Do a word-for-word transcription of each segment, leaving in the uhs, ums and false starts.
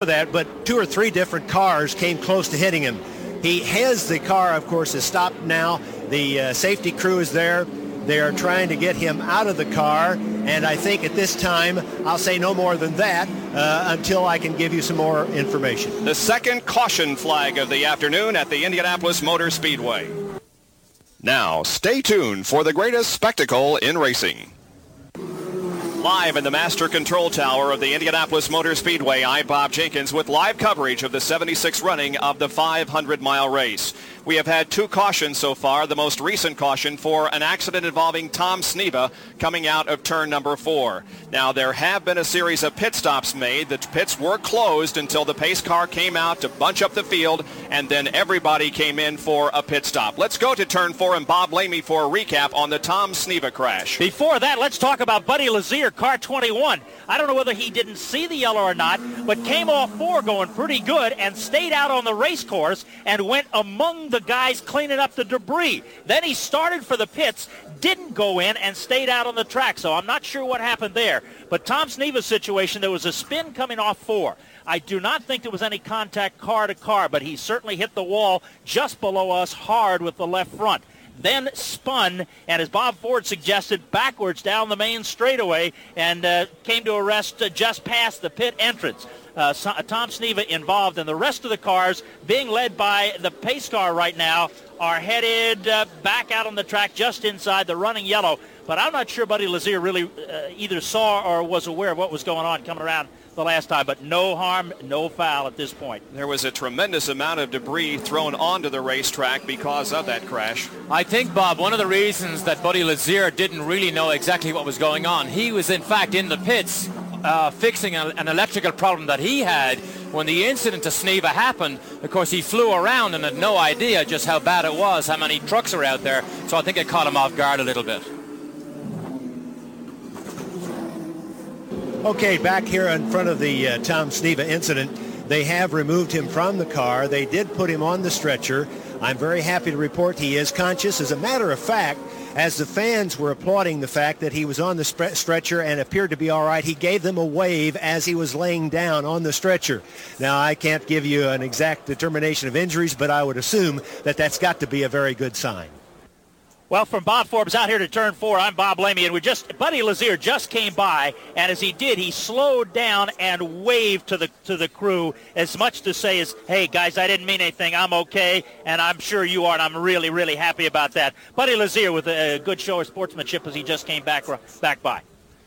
that, but two or three different cars came close to hitting him. He has the car, of course, is stopped now. The uh, safety crew is there. They are trying to get him out of the car, and I think at this time I'll say no more than that uh, until I can give you some more information. The second caution flag of the afternoon at the Indianapolis Motor Speedway. Now, stay tuned for the greatest spectacle in racing. Live in the Master Control Tower of the Indianapolis Motor Speedway, I'm Bob Jenkins with live coverage of the seventy-sixth running of the five hundred mile race. We have had two cautions so far, the most recent caution for an accident involving Tom Sneva coming out of turn number four. Now, there have been a series of pit stops made. The pits were closed until the pace car came out to bunch up the field, and then everybody came in for a pit stop. Let's go to turn four and Bob Lamy for a recap on the Tom Sneva crash. Before that, let's talk about Buddy Lazier, car twenty-one. I don't know whether he didn't see the yellow or not, but came off four going pretty good and stayed out on the race course and went among the guys cleaning up the debris. Then he started for the pits, didn't go in, and stayed out on the track. So I'm not sure what happened there. But Tom Sneva's situation, there was a spin coming off four. I do not think there was any contact car to car, but he certainly hit the wall just below us hard with the left front. Then spun, and as Bob Ford suggested, backwards down the main straightaway and uh, came to a rest uh, just past the pit entrance. Uh, so, uh, Tom Sneva involved, and the rest of the cars being led by the pace car right now are headed uh, back out on the track just inside the running yellow. But I'm not sure Buddy Lazier really uh, either saw or was aware of what was going on coming around the last time, but no harm, no foul at this point. There was a tremendous amount of debris thrown onto the racetrack because of that crash. I think, Bob, one of the reasons that Buddy Lazier didn't really know exactly what was going on, he was in fact in the pits uh, fixing a, an electrical problem that he had when the incident to Sneva happened. Of course, he flew around and had no idea just how bad it was, how many trucks are out there, so I think it caught him off guard a little bit. Okay, back here in front of the uh, Tom Sneva incident, they have removed him from the car. They did put him on the stretcher. I'm very happy to report he is conscious. As a matter of fact, as the fans were applauding the fact that he was on the stre- stretcher and appeared to be all right, he gave them a wave as he was laying down on the stretcher. Now, I can't give you an exact determination of injuries, but I would assume that that's got to be a very good sign. Well, from Bob Forbes out here to turn four, I'm Bob Lamy, and we just Buddy Lazier just came by, and as he did, he slowed down and waved to the to the crew as much to say as, hey, guys, I didn't mean anything. I'm okay, and I'm sure you are, and I'm really, really happy about that. Buddy Lazier with a good show of sportsmanship as he just came back back by.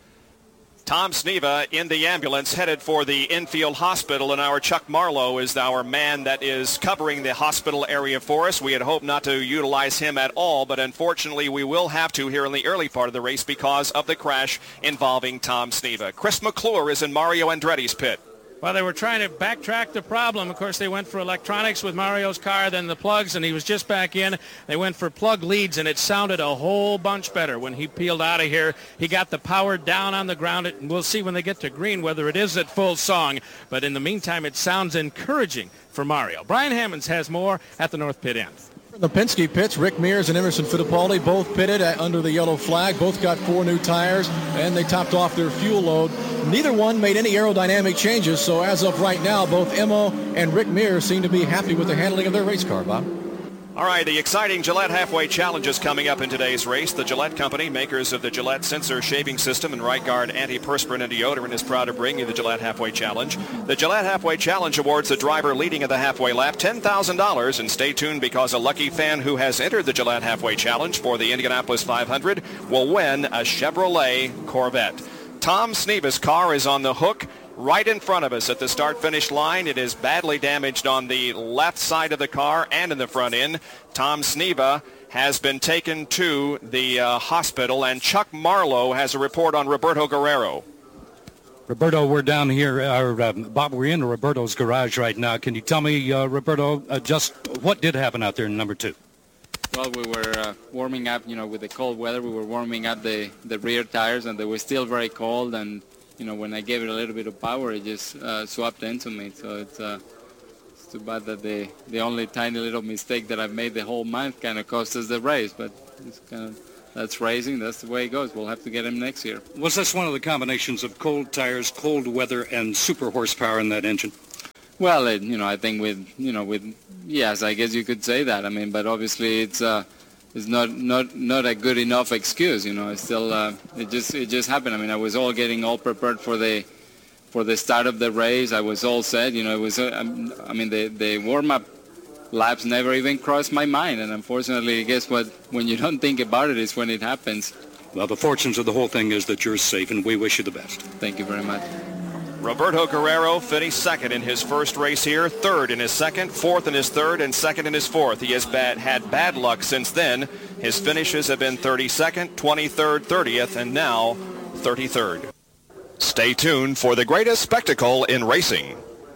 Tom Sneva in the ambulance headed for the infield hospital, and our Chuck Marlowe is our man that is covering the hospital area for us. We had hoped not to utilize him at all, but unfortunately we will have to here in the early part of the race because of the crash involving Tom Sneva. Chris McClure is in Mario Andretti's pit. Well, they were trying to backtrack the problem. Of course, they went for electronics with Mario's car, then the plugs, and he was just back in. They went for plug leads, and it sounded a whole bunch better when he peeled out of here. He got the power down on the ground, and we'll see when they get to green whether it is at full song. But in the meantime, it sounds encouraging for Mario. Brian Hammonds has more at the North Pit end. The Penske pits, Rick Mears and Emerson Fittipaldi both pitted at, under the yellow flag. Both got four new tires, and they topped off their fuel load. Neither one made any aerodynamic changes, so as of right now, both Emo and Rick Mears seem to be happy with the handling of their race car, Bob. All right, the exciting Gillette Halfway Challenge is coming up in today's race. The Gillette Company, makers of the Gillette Sensor Shaving System and Right Guard Antiperspirant and Deodorant, is proud to bring you the Gillette Halfway Challenge. The Gillette Halfway Challenge awards the driver leading at the halfway lap ten thousand dollars, and stay tuned because a lucky fan who has entered the Gillette Halfway Challenge for the Indianapolis five hundred will win a Chevrolet Corvette. Tom Sneva's car is on the hook right in front of us at the start-finish line. It is badly damaged on the left side of the car and in the front end. Tom Sneva has been taken to the uh, hospital, and Chuck Marlowe has a report on Roberto Guerrero. Roberto, we're down here, or, uh, Bob, we're in Roberto's garage right now. Can you tell me, uh, Roberto, uh, just what did happen out there in number two? Well, we were uh, warming up, you know, with the cold weather. We were warming up the, the rear tires, and they were still very cold, and you know, when I gave it a little bit of power, it just uh, swapped into me. So it's, uh, it's too bad that the the only tiny little mistake that I've made the whole month kind of cost us the race. But it's kind of that's racing. That's the way it goes. We'll have to get him next year. Was this one of the combinations of cold tires, cold weather, and super horsepower in that engine? Well, it, you know, I think with, you know, with, yes, I guess you could say that. I mean, but obviously it's uh, it's not, not, not a good enough excuse, you know. It's still, uh, it just it just happened. I mean, I was all getting all prepared for the for the start of the race. I was all set, you know. It was, uh, I mean, the, the warm-up laps never even crossed my mind. And unfortunately, I guess what, when you don't think about it is when it happens. Well, the fortunes of the whole thing is that you're safe, and we wish you the best. Thank you very much. Roberto Guerrero finished second in his first race here, third in his second, fourth in his third, and second in his fourth. He has bad, had bad luck since then. His finishes have been thirty-second, twenty-third, thirtieth, and now thirty-third. Stay tuned for the greatest spectacle in racing.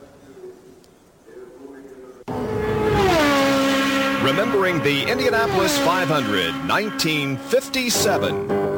Remembering the Indianapolis five hundred, nineteen fifty-seven.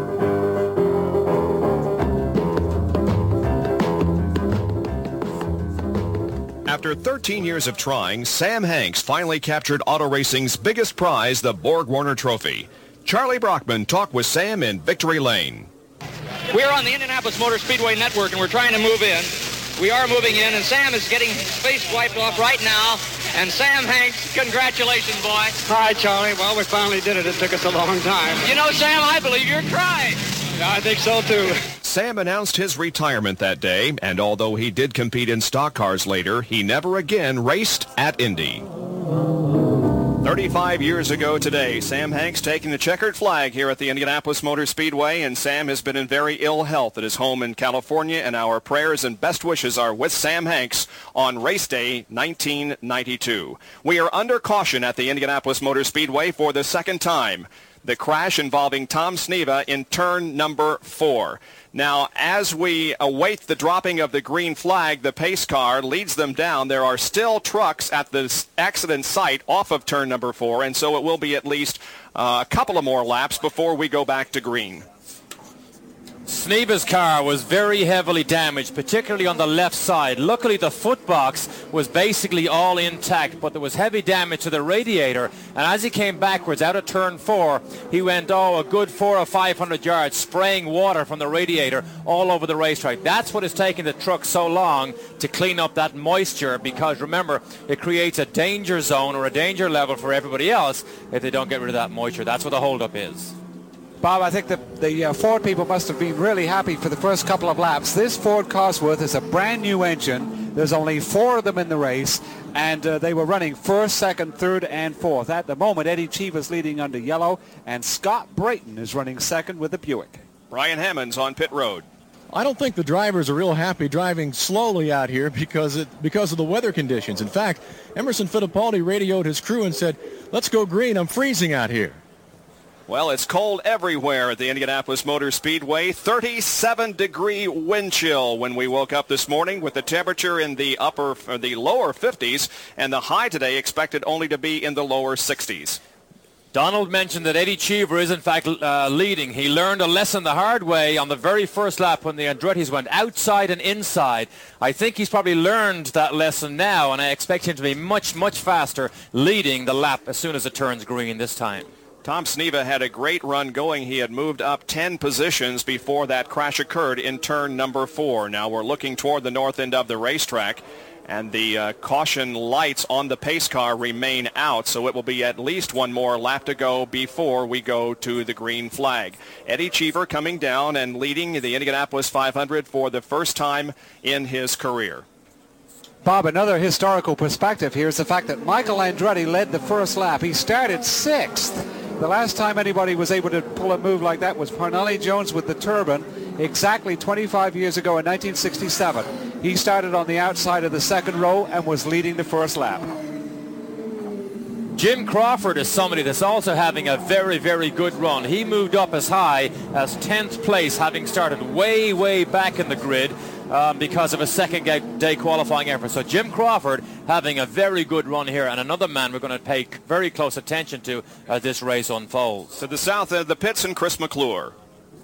After thirteen years of trying, Sam Hanks finally captured auto racing's biggest prize, the Borg-Warner Trophy. Charlie Brockman talked with Sam in Victory Lane. We're on the Indianapolis Motor Speedway Network, and we're trying to move in. We are moving in, and Sam is getting his face wiped off right now. And Sam Hanks, congratulations, boy. Hi, Charlie. Well, we finally did it. It took us a long time. You know, Sam, I believe you're crying. Yeah, I think so, too. Sam announced his retirement that day, and although he did compete in stock cars later, he never again raced at Indy. thirty-five years ago today, Sam Hanks taking the checkered flag here at the Indianapolis Motor Speedway, and Sam has been in very ill health at his home in California, and our prayers and best wishes are with Sam Hanks on race day nineteen ninety-two. We are under caution at the Indianapolis Motor Speedway for the second time. The crash involving Tom Sneva in turn number four. Now, as we await the dropping of the green flag, the pace car leads them down. There are still trucks at the accident site off of turn number four, and so it will be at least uh, a couple of more laps before we go back to green. Sneva's car was very heavily damaged, particularly on the left side. Luckily, the footbox was basically all intact, but there was heavy damage to the radiator. And as he came backwards out of turn four, he went, oh, a good four or five hundred yards, spraying water from the radiator all over the racetrack. That's what is taking the truck so long to clean up that moisture, because remember, it creates a danger zone or a danger level for everybody else if they don't get rid of that moisture. That's what the holdup is. Bob, I think the, the uh, Ford people must have been really happy for the first couple of laps. This Ford Cosworth is a brand new engine. There's only four of them in the race, and uh, they were running first, second, third, and fourth. At the moment, Eddie Cheever's leading under yellow, and Scott Brayton is running second with the Buick. Brian Hammonds on pit road. I don't think the drivers are real happy driving slowly out here because it because of the weather conditions. In fact, Emerson Fittipaldi radioed his crew and said, "Let's go green. I'm freezing out here." Well, it's cold everywhere at the Indianapolis Motor Speedway. thirty-seven degree wind chill when we woke up this morning, with the temperature in the upper, or the lower fifties, and the high today expected only to be in the lower sixties. Donald mentioned that Eddie Cheever is in fact uh, leading. He learned a lesson the hard way on the very first lap when the Andretti's went outside and inside. I think he's probably learned that lesson now, and I expect him to be much, much faster leading the lap as soon as it turns green this time. Tom Sneva had a great run going. He had moved up ten positions before that crash occurred in turn number four. Now we're looking toward the north end of the racetrack, and the uh, caution lights on the pace car remain out, so it will be at least one more lap to go before we go to the green flag. Eddie Cheever coming down and leading the Indianapolis five hundred for the first time in his career. Bob, another historical perspective here is the fact that Michael Andretti led the first lap. He started sixth. The last time anybody was able to pull a move like that was Parnelli Jones with the Turbine exactly twenty-five years ago in nineteen sixty-seven. He started on the outside of the second row and was leading the first lap. Jim Crawford is somebody that's also having a very, very good run. He moved up as high as tenth place, having started way, way back in the grid um, because of a second day qualifying effort. So Jim Crawford having a very good run here, and another man we're going to pay very close attention to as this race unfolds. To the south end of the pits, and Chris McClure.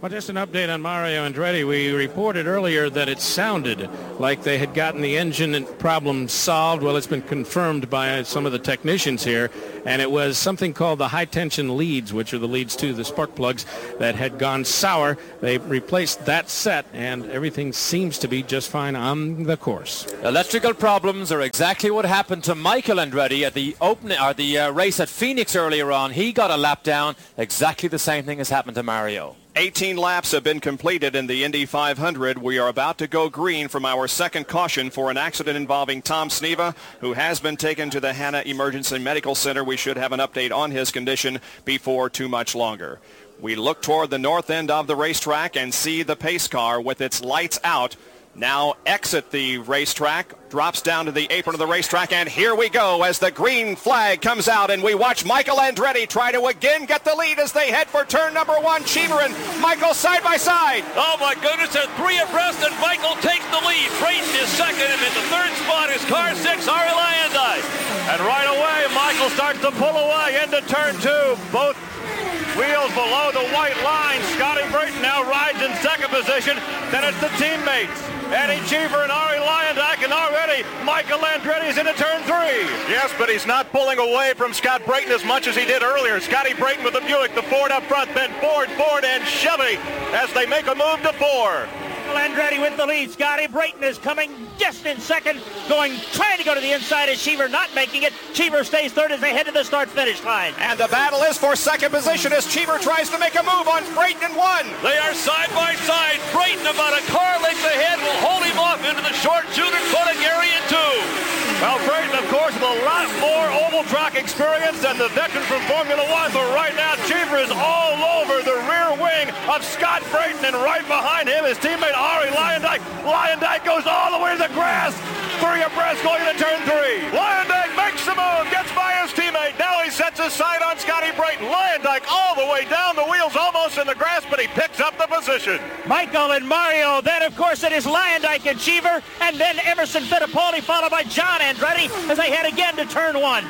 Well, just an update on Mario Andretti. We reported earlier that it sounded like they had gotten the engine problem solved. Well, it's been confirmed by some of the technicians here, and it was something called the high-tension leads, which are the leads to the spark plugs, that had gone sour. They replaced that set, and everything seems to be just fine on the course. Electrical problems are exactly what happened to Michael Andretti at the opening or the uh, race at Phoenix earlier on. He got a lap down. Exactly the same thing has happened to Mario. eighteen laps have been completed in the Indy five hundred. We are about to go green from our second caution for an accident involving Tom Sneva, who has been taken to the Hanna Emergency Medical Center. We should have an update on his condition before too much longer. We look toward the north end of the racetrack and see the pace car with its lights out now exit the racetrack, drops down to the apron of the racetrack, and here we go as the green flag comes out, and we watch Michael Andretti try to again get the lead as they head for turn number one. Cheever and Michael side by side. Oh my goodness, they're three abreast, and Michael takes the lead. Brayton is second, and in the third spot is car six, Ari Landai. And right away, Michael starts to pull away into turn two. Both wheels below the white line. Scotty Brayton now rides in second position. Then it's the teammates, Eddie Cheever and Ari Luyendyk, and already Michael Andretti is into turn three. Yes, but he's not pulling away from Scott Brayton as much as he did earlier. Scotty Brayton with the Buick, the Ford up front, then Ford, Ford, and Chevy as they make a move to four. Andretti with the lead. Scotty Brayton is coming just in second, going, trying to go to the inside as Cheever not making it. Cheever stays third as they head to the start-finish line. And the battle is for second position as Cheever tries to make a move on Brayton in one. They are side by side. Brayton about a car length ahead will hold him off into the short shooter cutting area two. Well, Brayton, of course, with a lot more oval track experience than the veteran from Formula One, but right now Cheever is all over the rear wing of Scott Brayton, and right behind him his teammate Ari Luyendyk. Luyendyk goes all the way to the grass. Three abreast going into turn three. Luyendyk makes the move, gets by his teammate. Now he sets his sight on Scotty Brayton. Luyendyk all the way down, the wheels almost in the grass, but he picks up the position. Michael and Mario, then of course it is Luyendyk and Cheever, and then Emerson Fittipaldi followed by John Andretti as they head again to turn one.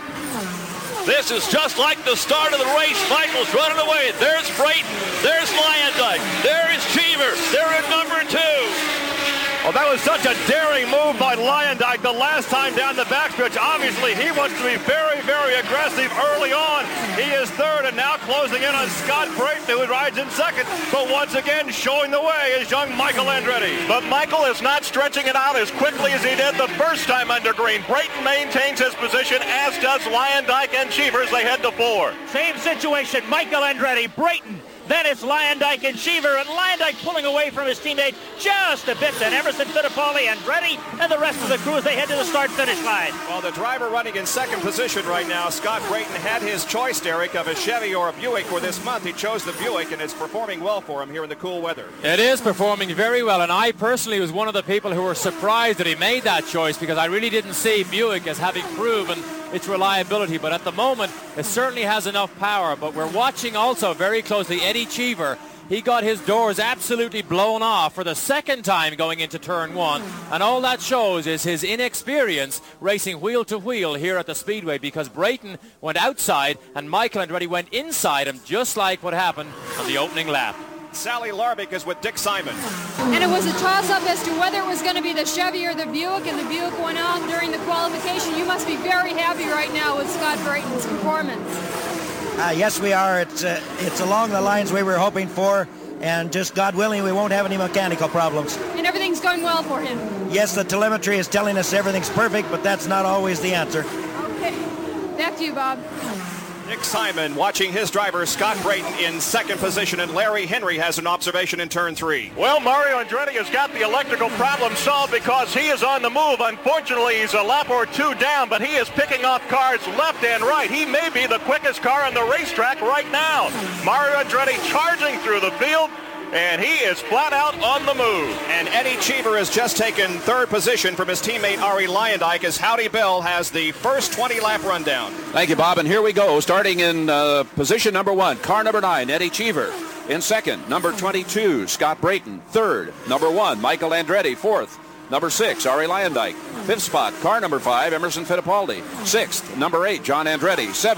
This is just like the start of the race. Michael's running away. There's Brayton. There's Luyendyk. There is Cheever. They're in number two. Well, that was such a daring move by Luyendyk the last time down the backstretch. Obviously, he wants to be very, very aggressive early on. He is third and now closing in on Scott Brayton, who rides in second. But once again, showing the way is young Michael Andretti. But Michael is not stretching it out as quickly as he did the first time under green. Brayton maintains his position, as does Luyendyk and Cheever as they head to four. Same situation, Michael Andretti, Brayton. Then it's Luyendyk and Cheever, and Luyendyk pulling away from his teammate just a bit. Then Emerson Fittipaldi, Andretti, and the rest of the crew as they head to the start-finish line. Well, the driver running in second position right now, Scott Brayton, had his choice, Derek, of a Chevy or a Buick for this month. He chose the Buick, and it's performing well for him here in the cool weather. It is performing very well, and I personally was one of the people who were surprised that he made that choice, because I really didn't see Buick as having proven its reliability, but at the moment it certainly has enough power. But we're watching also very closely Eddie Cheever. He got his doors absolutely blown off for the second time going into turn one, and all that shows is his inexperience racing wheel to wheel here at the Speedway, because Brayton went outside and Michael Andretti went inside him, just like what happened on the opening lap. Sally Larbick is with Dick Simon. And it was a toss-up as to whether it was going to be the Chevy or the Buick, and the Buick went out during the qualification. You must be very happy right now with Scott Brayton's performance. Uh, yes, we are. It's, uh, it's along the lines we were hoping for, and just God willing, we won't have any mechanical problems. And everything's going well for him. Yes, the telemetry is telling us everything's perfect, but that's not always the answer. Okay. Back to you, Bob. Dick Simon watching his driver Scott Brayton in second position, and Larry Henry has an observation in turn three. Well, Mario Andretti has got the electrical problem solved because he is on the move. Unfortunately, he's a lap or two down, but he is picking off cars left and right. He may be the quickest car on the racetrack right now. Mario Andretti charging through the field, and he is flat out on the move. And Eddie Cheever has just taken third position from his teammate Ari Luyendyk as Howdy Bill has the first twenty-lap rundown. Thank you, Bob. And here we go, starting in uh, position number one, car number nine, Eddie Cheever. In second, number twenty-two, Scott Brayton. Third, number one, Michael Andretti. Fourth, number six, Ari Luyendyk. Fifth spot, car number five, Emerson Fittipaldi. Sixth, number eight, John Andretti. Seventh,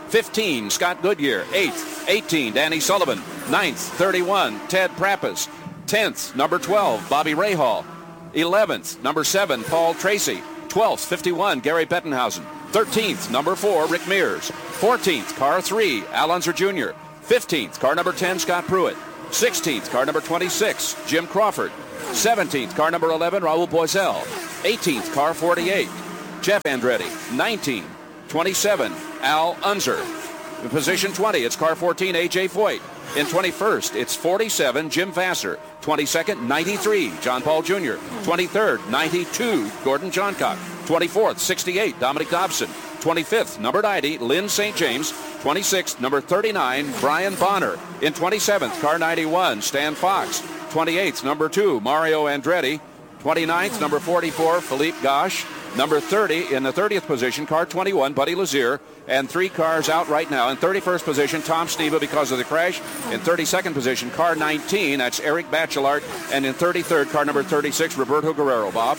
fifteen, Scott Goodyear. eighth, eighteen, Danny Sullivan. ninth, thirty-one, Ted Prappis. tenth, number twelve, Bobby Rahal. eleventh, number seven, Paul Tracy. twelfth, fifty-one, Gary Bettenhausen. thirteenth, number four, Rick Mears. fourteenth, car three, Al Unser Junior fifteenth, car number ten, Scott Pruitt. sixteenth, car number twenty-six, Jim Crawford. seventeenth, car number eleven, Raul Boisel. eighteenth, car forty-eight, Jeff Andretti. nineteen, twenty-seven, Al Unser. In position twenty, it's car fourteen, A J Foyt. In twenty-first, it's forty-seven, Jim Vassar. twenty-second, ninety-three, John Paul Junior twenty-third, ninety-two, Gordon Johncock. twenty-fourth, sixty-eight, Dominic Dobson. twenty-fifth, number ninety, Lynn Saint James. twenty-sixth, number thirty-nine, Brian Bonner. In twenty-seventh, car ninety-one, Stan Fox. twenty-eighth, number two, Mario Andretti. twenty-ninth, number forty-four, Philippe Gosh. Number thirty, in the thirtieth position, car twenty-one, Buddy Lazier. And three cars out right now. In thirty-first position, Tom Sneva because of the crash. In thirty-second position, car nineteen, that's Eric Bachelard. And in thirty-third, car number thirty-six, Roberto Guerrero. Bob?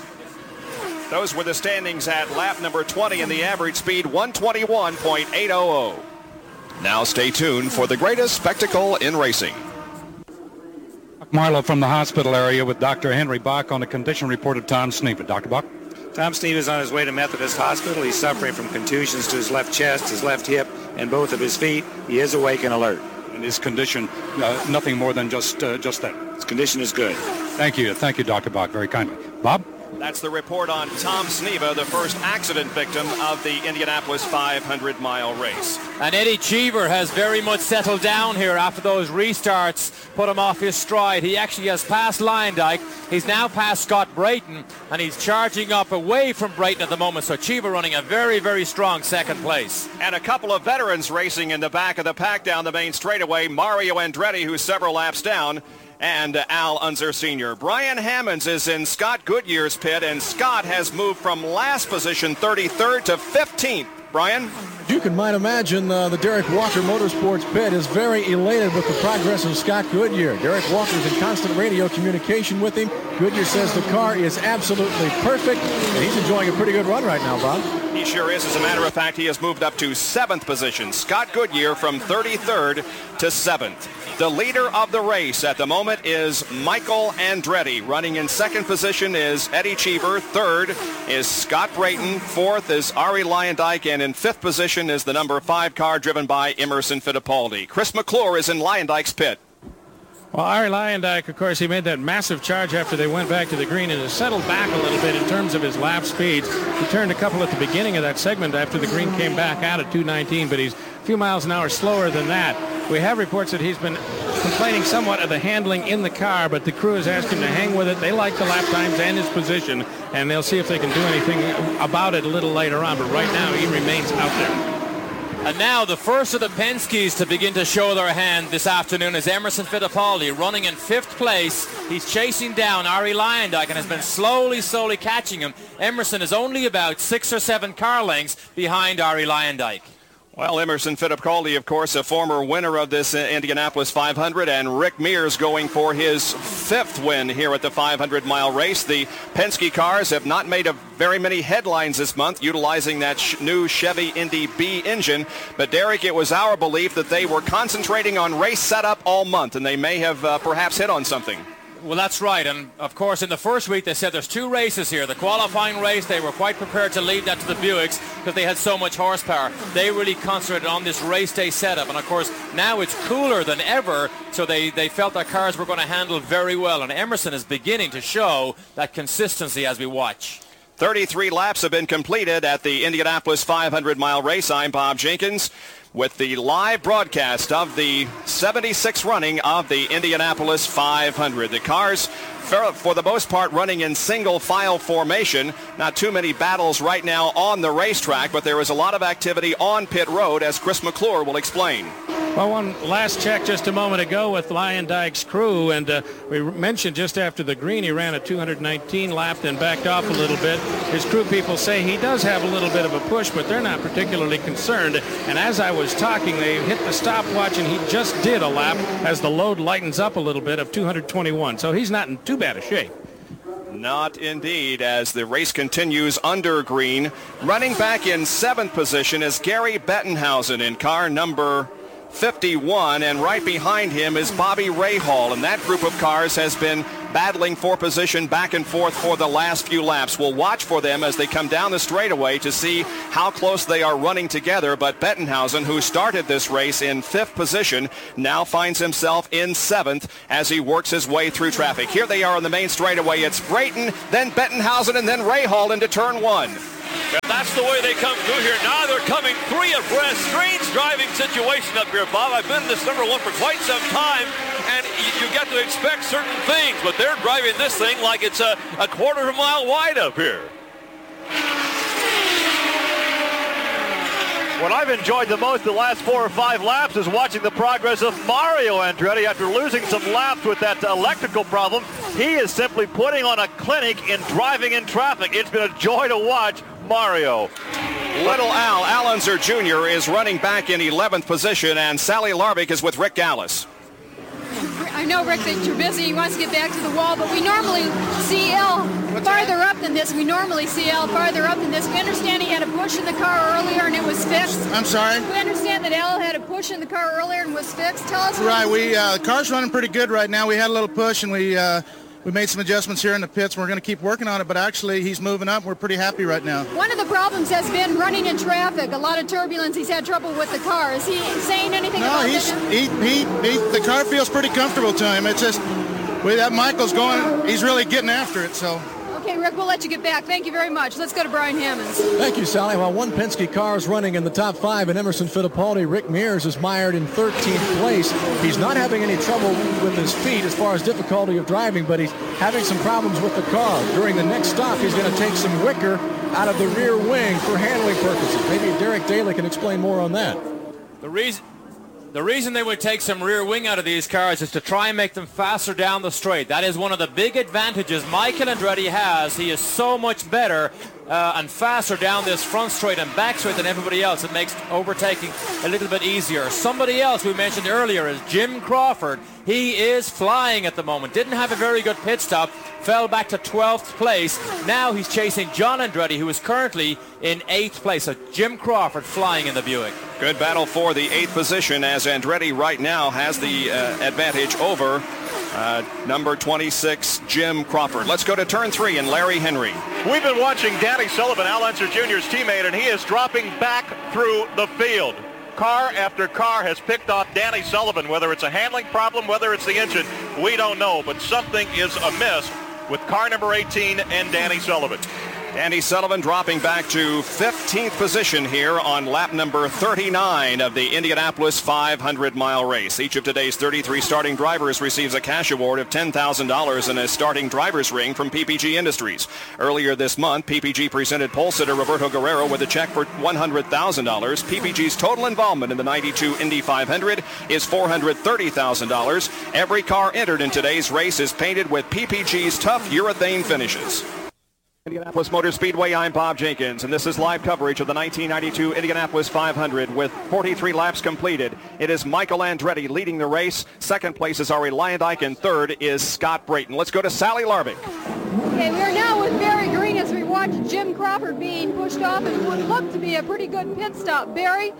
Those were the standings at lap number twenty in the average speed, one twenty-one point eight hundred. Now stay tuned for the greatest spectacle in racing. Marlowe from the hospital area with Doctor Henry Bach on the condition report of Tom Sneva. Doctor Bach? Tom Sneva is on his way to Methodist Hospital. He's suffering from contusions to his left chest, his left hip, and both of his feet. He is awake and alert. And his condition, uh, nothing more than just uh, just that. His condition is good. Thank you. Thank you, Doctor Bach, very kindly. Bob? That's the report on Tom Sneva, the first accident victim of the Indianapolis five hundred mile race. And Eddie Cheever has very much settled down here after those restarts put him off his stride. He actually has passed Lyondike. He's now passed Scott Brayton, and he's charging up away from Brayton at the moment. So Cheever running a very, very strong second place. And a couple of veterans racing in the back of the pack down the main straightaway. Mario Andretti, who's several laps down, and Al Unser Senior Brian Hammonds is in Scott Goodyear's pit, and Scott has moved from last position, thirty-third, to fifteenth. Brian? You can might imagine uh, the Derek Walker Motorsports pit is very elated with the progress of Scott Goodyear. Derek Walker's in constant radio communication with him. Goodyear says the car is absolutely perfect, and he's enjoying a pretty good run right now, Bob. He sure is. As a matter of fact, he has moved up to seventh position. Scott Goodyear from thirty-third to seventh. The leader of the race at the moment is Michael Andretti. Running in second position is Eddie Cheever. Third is Scott Brayton. Fourth is Ari Lyondike. And in fifth position is the number five car driven by Emerson Fittipaldi. Chris McClure is in Lyondike's pit. Well, Ari Lyondike, of course, he made that massive charge after they went back to the green and has settled back a little bit in terms of his lap speeds. He turned a couple at the beginning of that segment after the green came back out at two nineteen, but he's a few miles an hour slower than that. We have reports that he's been complaining somewhat of the handling in the car, but the crew has asked him to hang with it. They like the lap times and his position, and they'll see if they can do anything about it a little later on, but right now he remains out there. And now the first of the Penske's to begin to show their hand this afternoon is Emerson Fittipaldi running in fifth place. He's chasing down Ari Lyondike and has been slowly, slowly catching him. Emerson is only about six or seven car lengths behind Ari Lyondike. Well, Emerson Fittipaldi, of course, a former winner of this Indianapolis five hundred, and Rick Mears going for his fifth win here at the five hundred mile race. The Penske cars have not made a very many headlines this month utilizing that sh- new Chevy Indy B engine. But, Derek, it was our belief that they were concentrating on race setup all month, and they may have uh, perhaps hit on something. Well, that's right. And, of course, in the first week, they said there's two races here. The qualifying race, they were quite prepared to leave that to the Buicks because they had so much horsepower. They really concentrated on this race day setup. And, of course, now it's cooler than ever, so they, they felt their cars were going to handle very well. And Emerson is beginning to show that consistency as we watch. thirty-three laps have been completed at the Indianapolis five hundred mile race. I'm Bob Jenkins with the live broadcast of the seventy-sixth running of the Indianapolis five hundred. The cars, for, for the most part, running in single file formation. Not too many battles right now on the racetrack, but there is a lot of activity on pit road, as Chris McClure will explain. Well, one last check just a moment ago with Lyondike's crew, and uh, we mentioned just after the green he ran a two nineteen lap, then backed off a little bit. His crew people say he does have a little bit of a push, but they're not particularly concerned. And as I was talking, they hit the stopwatch, and he just did a lap as the load lightens up a little bit of two twenty-one. So he's not in too bad a shape. Not indeed, as the race continues under green. Running back in seventh position is Gary Bettenhausen in car number fifty-one, and right behind him is Bobby Rahal, and that group of cars has been battling for position back and forth for the last few laps. We'll watch for them as they come down the straightaway to see how close they are running together, but Bettenhausen, who started this race in fifth position, now finds himself in seventh as he works his way through traffic. Here they are on the main straightaway. It's Brayton, then Bettenhausen, and then Rahal into turn one. And that's the way they come through here. Now they're coming three abreast. Strange driving situation up here, Bob. I've been in this number one for quite some time, and you, you get to expect certain things, but they're driving this thing like it's a, a quarter of a mile wide up here. What I've enjoyed the most the last four or five laps is watching the progress of Mario Andretti. After losing some laps with that electrical problem, he is simply putting on a clinic in driving in traffic. It's been a joy to watch Mario. Little Al Allenzer Junior is running back in eleventh position, and Sally Larbick is with Rick Gallis. I know, Rick, that you're busy. He wants to get back to the wall, but we normally see Al farther up than this. We normally see Al farther up than this. We understand he had a push in the car earlier and it was fixed. I'm sorry? We understand that Al had a push in the car earlier and was fixed. Tell us. Right. We uh, the car's running pretty good right now. We had a little push and we uh, we made some adjustments here in the pits. We're going to keep working on it, but actually he's moving up. We're pretty happy right now. One of the problems has been running in traffic. A lot of turbulence. He's had trouble with the car. Is he saying anything no, about he's, that? he, he, he, the car feels pretty comfortable to him. It's just, with that Michael's going, he's really getting after it, so. Okay, Rick, we'll let you get back. Thank you very much. Let's go to Brian Hammonds. Thank you, Sally. While one Penske car is running in the top five, and Emerson Fittipaldi, Rick Mears is mired in thirteenth place. He's not having any trouble with his feet as far as difficulty of driving, but he's having some problems with the car. During the next stop, he's going to take some wicker out of the rear wing for handling purposes. Maybe Derek Daly can explain more on that. The reason... The reason they would take some rear wing out of these cars is to try and make them faster down the straight. That is one of the big advantages Michael Andretti has. He is so much better uh, and faster down this front straight and back straight than everybody else. It makes overtaking a little bit easier. Somebody else we mentioned earlier is Jim Crawford. He is flying at the moment. Didn't have a very good pit stop. Fell back to twelfth place. Now he's chasing John Andretti, who is currently in eighth place. So Jim Crawford flying in the Buick. Good battle for the eighth position, as Andretti right now has the uh, advantage over uh, number twenty-six, Jim Crawford. Let's go to turn three and Larry Henry. We've been watching Danny Sullivan, Al Unser Junior's teammate, and he is dropping back through the field. Car after car has picked off Danny Sullivan. Whether it's a handling problem, whether it's the engine, we don't know, but something is amiss with car number eighteen and Danny Sullivan. Danny Sullivan dropping back to fifteenth position here on lap number thirty-nine of the Indianapolis five hundred mile race. Each of today's thirty-three starting drivers receives a cash award of ten thousand dollars and a starting driver's ring from P P G Industries. Earlier this month, P P G presented pole sitter Roberto Guerrero with a check for one hundred thousand dollars. P P G's total involvement in the ninety-two Indy five hundred is four hundred thirty thousand dollars. Every car entered in today's race is painted with P P G's tough urethane finishes. Indianapolis Motor Speedway, I'm Bob Jenkins, and this is live coverage of the nineteen ninety-two Indianapolis five hundred with forty-three laps completed. It is Michael Andretti leading the race. Second place is Arie Luyendyk, and third is Scott Brayton. Let's go to Sally Larbick. Okay, we are now with Barry Green as we watch Jim Crawford being pushed off and would look to be a pretty good pit stop. Barry,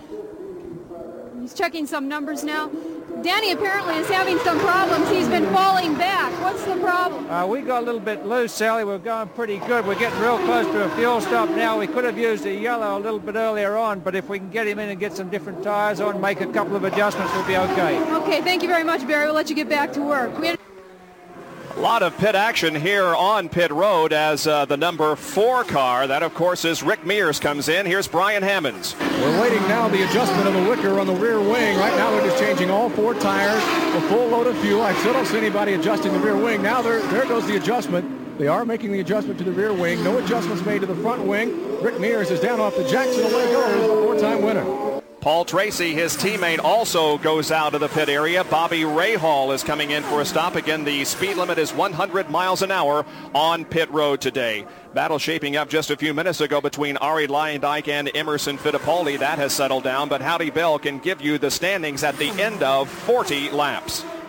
he's checking some numbers now. Danny apparently is having some problems. He's been falling back. What's the problem? Uh, we got a little bit loose, Sally. We're going pretty good. We're getting real close to a fuel stop now. We could have used a yellow a little bit earlier on, but if we can get him in and get some different tires on, make a couple of adjustments, we'll be okay. Okay, thank you very much, Barry. We'll let you get back to work. We had A lot of pit action here on pit road as uh, the number four car, that of course is Rick Mears, comes in. Here's Brian Hammonds. We're waiting now the adjustment of the wicker on the rear wing. Right now they're just changing all four tires, a full load of fuel. I still don't see anybody adjusting the rear wing. Now there, there goes the adjustment. They are making the adjustment to the rear wing. No adjustments made to the front wing. Rick Mears is down off the jacks, and away goes the four-time winner. Paul Tracy, his teammate, also goes out of the pit area. Bobby Rahal is coming in for a stop. Again, the speed limit is one hundred miles an hour on pit road today. Battle shaping up just a few minutes ago between Arie Luyendyk and Emerson Fittipaldi. That has settled down, but Howdy Bell can give you the standings at the end of forty laps.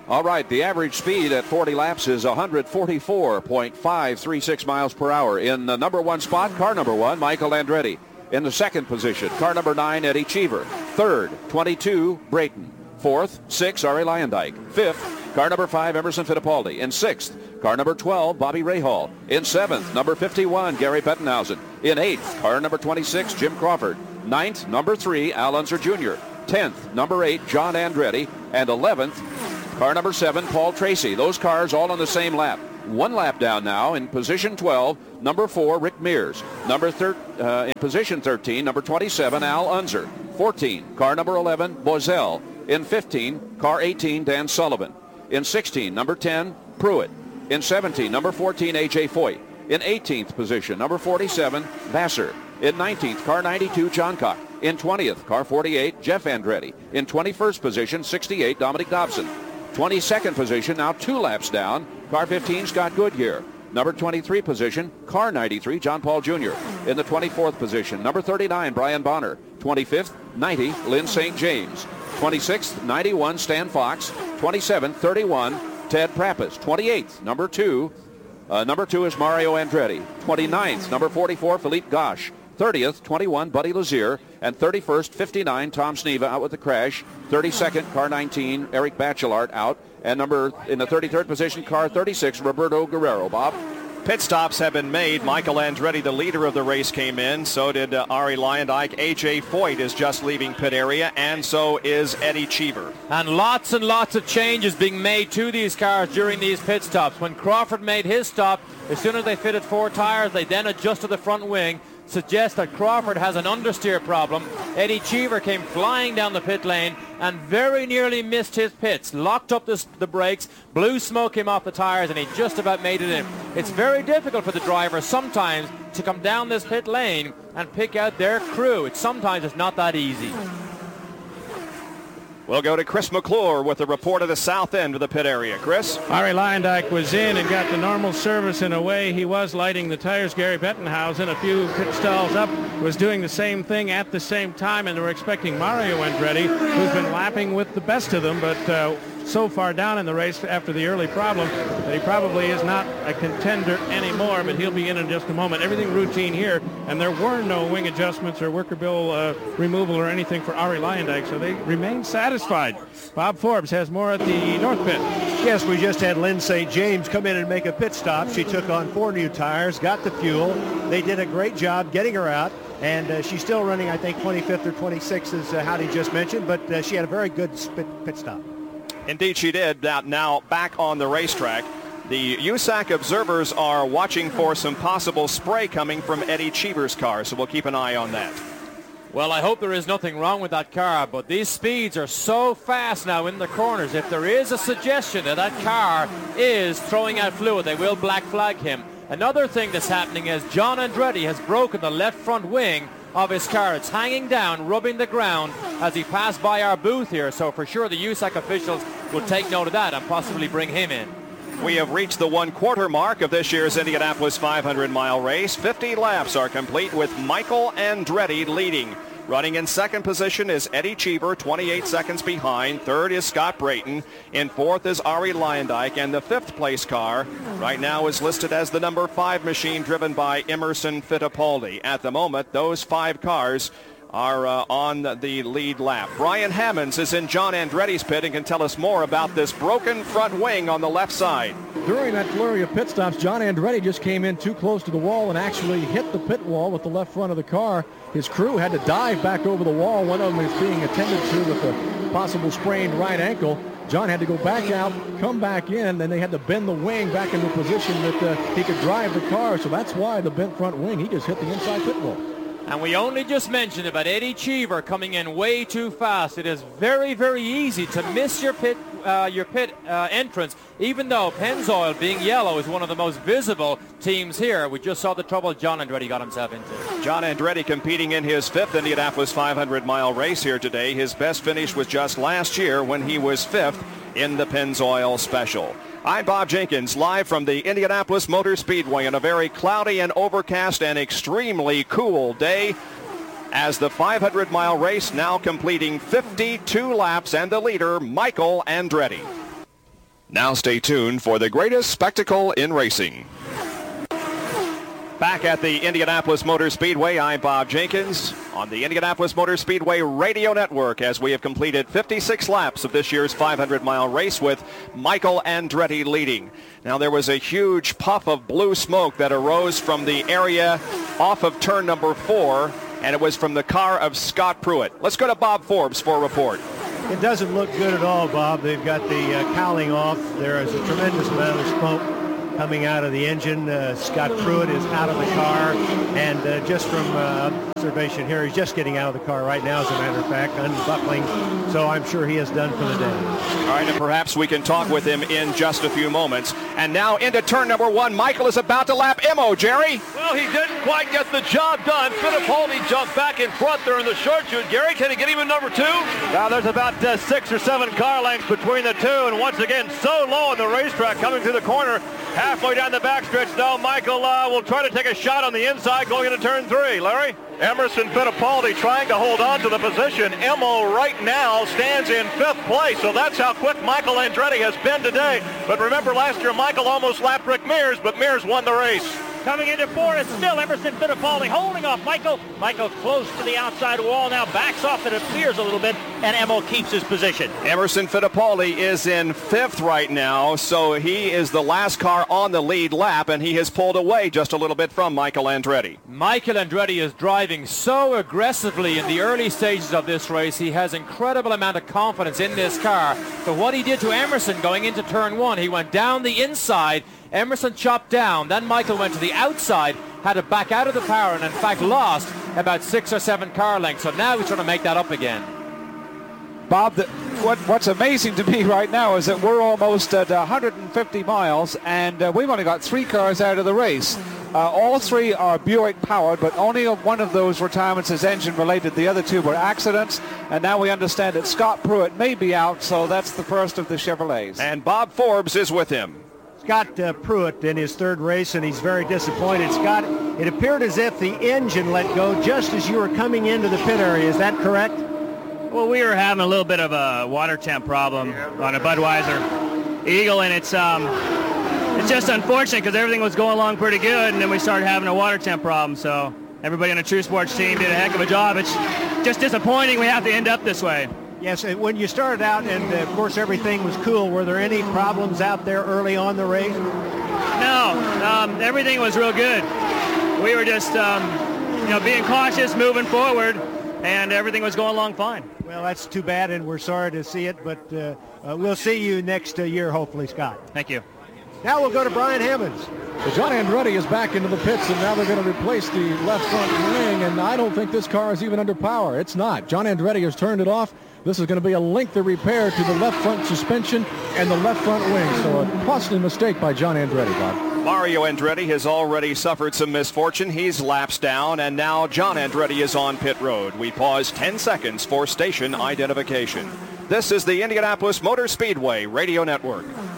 All right, the average speed at forty laps is one forty-four point five three six miles per hour. In the number one spot, car number one, Michael Andretti. In the second position, car number nine, Eddie Cheever. Third, twenty-two, Brayton. Fourth, six, Ari Luyendyk. Fifth, car number five, Emerson Fittipaldi. In sixth, car number twelve, Bobby Rahal. In seventh, number fifty-one, Gary Bettenhausen. In eighth, car number twenty-six, Jim Crawford. Ninth, number three, Al Unser Junior Tenth, number eight, John Andretti. And eleventh, car number seven, Paul Tracy. Those cars all on the same lap. One lap down now in position twelve, number four, Rick Mears. Number thir- uh, in position thirteen, number twenty-seven, Al Unser. fourteen, car number eleven, Boesel. In fifteen, car eighteen, Dan Sullivan. In sixteen, number ten, Pruitt. In seventeen, number fourteen, A J Foyt. In eighteenth position, number forty-seven, Vassar. In nineteenth, car ninety-two, Johncock. In twentieth, car forty-eight, Jeff Andretti. In twenty-first position, sixty-eight, Dominic Dobson. twenty-second position, now two laps down, car fifteen, Scott Goodyear. Number twenty-three position, car ninety-three, John Paul Junior In the twenty-fourth position, number thirty-nine, Brian Bonner. twenty-fifth, ninety, Lynn Saint James. twenty-sixth, ninety-one, Stan Fox. twenty-seventh, thirty-one, Ted Prappis. twenty-eighth, number two, uh, number two is Mario Andretti. twenty-ninth, number forty-four, Philippe Gosch. thirtieth, twenty-one, Buddy Lazier. And thirty-first, fifty-nine, Tom Sneva out with the crash. thirty-second, car nineteen, Eric Bachelart out. And number in the thirty-third position, car thirty-six, Roberto Guerrero. Bob? Pit stops have been made. Michael Andretti, the leader of the race, came in. So did uh, Ari Luyendyk. A J Foyt is just leaving pit area, and so is Eddie Cheever. And lots and lots of changes being made to these cars during these pit stops. When Crawford made his stop, as soon as they fitted four tires, they then adjusted the front wing. Suggests that Crawford has an understeer problem. Eddie Cheever came flying down the pit lane and very nearly missed his pits. Locked up this, the brakes, blew smoke him off the tires, and he just about made it in. It's very difficult for the driver sometimes to come down this pit lane and pick out their crew. It's sometimes it's not that easy. We'll go to Chris McClure with a report of the south end of the pit area. Chris? Ari Luyendyk was in and got the normal service in a way. He was lighting the tires. Gary Bettenhausen, a few pit stalls up, was doing the same thing at the same time, and they were expecting Mario Andretti, who's been lapping with the best of them, but uh, so far down in the race after the early problem that he probably is not a contender anymore, but he'll be in in just a moment. Everything routine here, and there were no wing adjustments or worker bill uh, removal or anything for Ari Luyendyk, so they remain satisfied. Bob Forbes has more at the North Pit. Yes, we just had Lynn Saint James come in and make a pit stop. She took on four new tires, got the fuel. They did a great job getting her out, and uh, she's still running, I think, twenty-fifth or twenty-sixth, as uh, Howdy just mentioned, but uh, she had a very good pit, pit stop. Indeed, she did. Now, now back on the racetrack. The U S A C observers are watching for some possible spray coming from Eddie Cheever's car, so we'll keep an eye on that. Well, I hope there is nothing wrong with that car, but these speeds are so fast now in the corners. If there is a suggestion that that car is throwing out fluid, they will black flag him. Another thing that's happening is John Andretti has broken the left front wing of his car. It's hanging down, rubbing the ground as he passed by our booth here, so for sure the U S A C officials will take note of that and possibly bring him in. We have reached the one-quarter mark of this year's Indianapolis five hundred mile race. fifty laps are complete with Michael Andretti leading. Running in second position is Eddie Cheever, twenty-eight seconds behind. Third is Scott Brayton. In fourth is Ari Luyendyk. And the fifth place car right now is listed as the number five machine driven by Emerson Fittipaldi. At the moment, those five cars are uh, on the lead lap. Brian Hammonds is in John Andretti's pit and can tell us more about this broken front wing on the left side. During that flurry of pit stops, John Andretti just came in too close to the wall and actually hit the pit wall with the left front of the car. His crew had to dive back over the wall. One of them is being attended to with a possible sprained right ankle. John had to go back out, come back in, then they had to bend the wing back into a position that uh, he could drive the car. So that's why the bent front wing, he just hit the inside pit wall. And we only just mentioned about Eddie Cheever coming in way too fast. It is very, very easy to miss your pit uh, your pit uh, entrance, even though Pennzoil, being yellow, is one of the most visible teams here. We just saw the trouble John Andretti got himself into. John Andretti competing in his fifth Indianapolis five hundred mile race here today. His best finish was just last year when he was fifth in the Pennzoil Special. I'm Bob Jenkins, live from the Indianapolis Motor Speedway on a very cloudy and overcast and extremely cool day as the five hundred mile race now completing fifty-two laps, and the leader, Michael Andretti. Now stay tuned for the greatest spectacle in racing. Back at the Indianapolis Motor Speedway, I'm Bob Jenkins on the Indianapolis Motor Speedway Radio Network as we have completed fifty-six laps of this year's five hundred mile race with Michael Andretti leading. Now there was a huge puff of blue smoke that arose from the area off of turn number four, and it was from the car of Scott Pruitt. Let's go to Bob Forbes for a report. It doesn't look good at all, Bob. They've got the uh, cowling off. There is a tremendous amount of smoke coming out of the engine. Uh, Scott Pruitt is out of the car, and uh, just from uh, observation here, he's just getting out of the car right now, as a matter of fact, unbuckling, so I'm sure he is done for the day. All right, and perhaps we can talk with him in just a few moments. And now into turn number one, Michael is about to lap Emo, Jerry. Well, he didn't quite get the job done. Fittipaldi jumped back in front there in the short chute. Gary, can he get him in number two? Now there's about uh, six or seven car lengths between the two, and once again, so low on the racetrack coming through the corner. Halfway down the backstretch now, Michael uh, will try to take a shot on the inside going into turn three. Larry? Emerson Fittipaldi trying to hold on to the position. Emo right now stands in fifth place, so that's how quick Michael Andretti has been today. But remember, last year Michael almost lapped Rick Mears, but Mears won the race. Coming into fourth is still Emerson Fittipaldi holding off Michael. Michael close to the outside wall now, backs off, it appears a little bit, and Emo keeps his position. Emerson Fittipaldi is in fifth right now, so he is the last car on the lead lap, and he has pulled away just a little bit from Michael Andretti. Michael Andretti is driving so aggressively in the early stages of this race. He has incredible amount of confidence in this car. So what he did to Emerson going into turn one, he went down the inside, Emerson chopped down, then Michael went to the outside, had to back out of the power, and in fact lost about six or seven car lengths. So now he's trying to make that up again. Bob, the, what, what's amazing to me right now is that we're almost at one hundred fifty miles, and uh, we've only got three cars out of the race. Uh, all three are Buick powered, but only one of those retirements is engine related. The other two were accidents, and now we understand that Scott Pruitt may be out, so that's the first of the Chevrolets. And Bob Forbes is with him. Scott uh, Pruitt in his third race, and he's very disappointed. Scott, it appeared as if the engine let go just as you were coming into the pit area. Is that correct? Well, we were having a little bit of a water temp problem on a Budweiser Eagle, and it's um, it's just unfortunate because everything was going along pretty good, and then we started having a water temp problem. So everybody on the True Sports team did a heck of a job. It's just disappointing we have to end up this way. Yes, when you started out, and uh, of course everything was cool, were there any problems out there early on the race? No, um, everything was real good. We were just, um, you know, being cautious, moving forward, and everything was going along fine. Well, that's too bad, and we're sorry to see it, but uh, uh, we'll see you next uh, year, hopefully, Scott. Thank you. Now we'll go to Brian Hammonds. So John Andretti is back into the pits, and now they're going to replace the left front wing, and I don't think this car is even under power. It's not. John Andretti has turned it off. This is going to be a lengthy repair to the left front suspension and the left front wing. So a costly mistake by John Andretti, Bob. Mario Andretti has already suffered some misfortune. He's laps down, and now John Andretti is on pit road. We pause ten seconds for station identification. This is the Indianapolis Motor Speedway Radio Network.